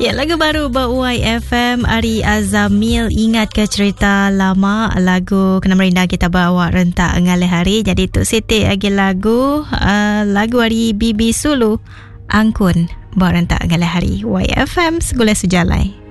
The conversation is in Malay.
Ya, lagu baru buat YFM, Ari Azamil. Ingat ke cerita lama, lagu Kena Merindah kita bawa rentak ngalih hari. Jadi tu setik lagi lagu Ari Bibi Sulu, Angkun bawa rentak ngalih hari. YFM Segula Sejalai.